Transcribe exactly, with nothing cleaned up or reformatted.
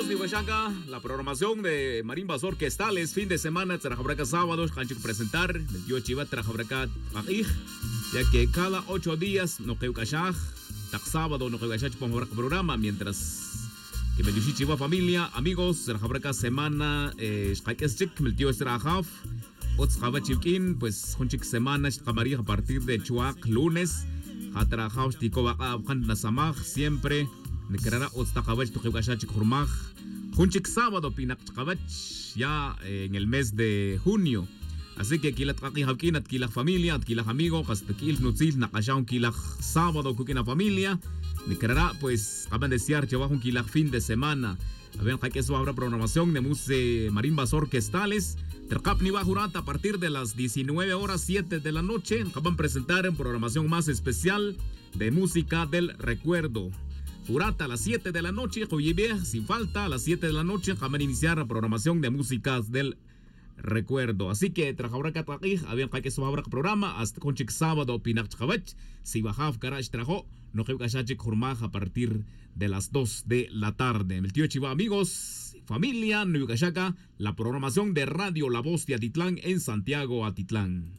amigos, Nihuachaca, la programación de Marimbas Orquestales, fin de semana, Trajabraca sábados, Hanchuk presentar, veintiocho Chiva, Trajabraca Pajij, ya que cada ocho días, no que Ukashaj, tak sábado, no que Ukashaj, Pomobrak programa, mientras que veintiocho Chiva familia, amigos, Trajabraca semana, Shkaikeschik, Meltio Estrajaf, Ots Jabachivkin, pues Honchik semana, Shkamarija a partir de Chuak, lunes, Hatrajaf, Tikova, Abhan Nasamaj, siempre. Nicaragua Otstakabach Tukashach Kurmaj Hunchik sábado Pinakabach ya eh, en el mes de junio. Así que Kilat Kaki Hakin, Adkila familia, Adkila amigo, Kastakil Nutzil, Nakashaun Kilaj sábado Kukina familia. Nicaragua pues acaban de desear que va un Kilaj fin de semana. A ver, que eso habrá programación de muse marimbas orquestales. Tercapni Bajurata a partir de las diecinueve horas siete de la noche. Acaban de presentar en programación más especial de música del recuerdo. Purata a las siete de la noche, Joyibé, sin falta, a las siete de la noche, van a iniciar la programación de músicas del recuerdo. Así que, Trajaura Katakij, habían que subir el programa, hasta con Chik sábado, Pinak Chavach, si bajaf Garage Trajo, no que Kashachik Jurmaj a partir de las dos de la tarde. El tío Chiva, amigos, familia, Nuyukashaka, la programación de Radio La Voz de Atitlán en Santiago, Atitlán.